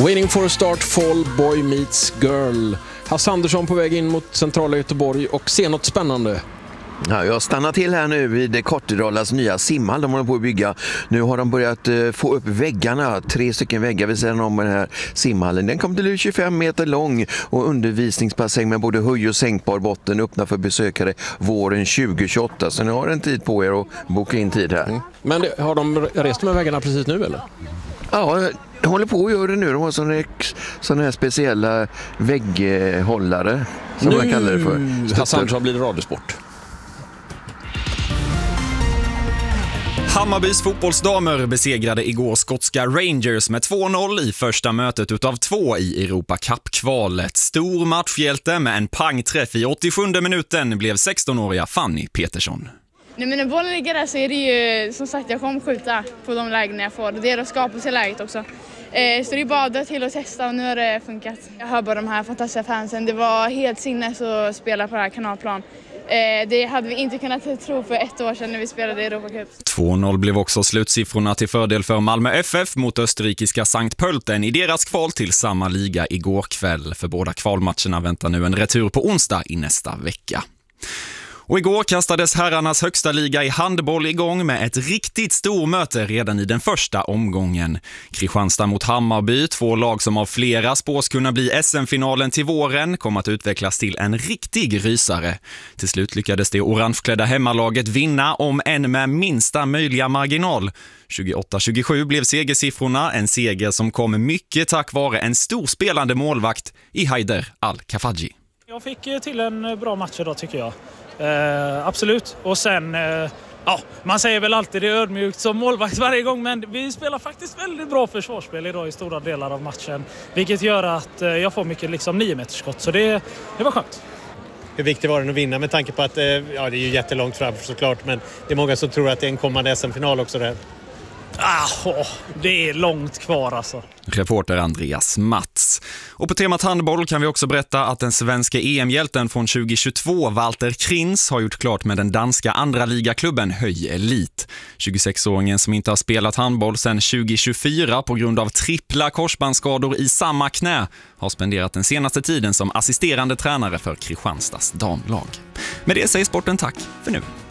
Waiting for a start, Fall Boy Meets Girl. Hasse Andersson på väg in mot centrala Göteborg och ser något spännande. Ja, jag stannar till här nu vid Kortedalas nya simhall de håller på att bygga. Nu har de börjat få upp väggarna, 3 stycken väggar vid sidan om den här simhallen. Den kommer till 25 meter lång och undervisningsbassäng med både höj- och sänkbar botten öppna för besökare våren 2028. Så ni har en tid på er att boka in tid här. Men har de rest med väggarna precis nu eller? Ja, de håller på att göra det nu. De har sådana här speciella vägghållare som man kallar det för. Hasse Andersson blir radiosport. Hammarbys fotbollsdamer besegrade igår skotska Rangers med 2-0 i första mötet utav 2 i Europa Cup-kvalet. Stor matchhjälte med en pangträff i 87:e minuten blev 16-åriga Fanny Petersson. Nej, men när bollen ligger där så är det ju, som sagt, jag kommer skjuta på de lägen jag får. Det är att skapa sig läget också. Så det är bara att dra till och testa och nu har det funkat. Jag hör bara de här fantastiska fansen. Det var helt sinnes att spela på det här kanalplan. Det hade vi inte kunnat tro för 1 år sedan när vi spelade i Europa Cup. 2-0 blev också slutsiffrorna till fördel för Malmö FF mot österrikiska Sankt Pölten i deras kval till samma liga igår kväll. För båda kvalmatcherna väntar nu en retur på onsdag i nästa vecka. Och igår kastades herrarnas högsta liga i handboll igång med ett riktigt stormöte redan i den första omgången. Kristianstad mot Hammarby, 2 lag som av flera spås kunna bli SM-finalen till våren, kom att utvecklas till en riktig rysare. Till slut lyckades det orangeklädda hemmalaget vinna om än med minsta möjliga marginal. 28-27 blev segersiffrorna, en seger som kom mycket tack vare en storspelande målvakt i Haider Al-Kafaji. Jag fick till en bra match idag tycker jag. Absolut. Och sen, man säger väl alltid det är ödmjukt som målvakt varje gång, men vi spelar faktiskt väldigt bra försvarsspel idag i stora delar av matchen. Vilket gör att jag får mycket 9-metersskott, så det var skönt. Hur viktigt var det att vinna med tanke på att det är ju jättelångt fram såklart, men det är många som tror att det är en kommande SM-final också där. Det är långt kvar alltså. Reporter Andreas Mats. Och på temat handboll kan vi också berätta att den svenska EM-hjälten från 2022, Walter Krins, har gjort klart med den danska andra ligaklubben Höj Elit. 26-åringen som inte har spelat handboll sedan 2024 på grund av trippla korsbandsskador i samma knä har spenderat den senaste tiden som assisterande tränare för Kristianstads damlag. Med det säger sporten tack för nu.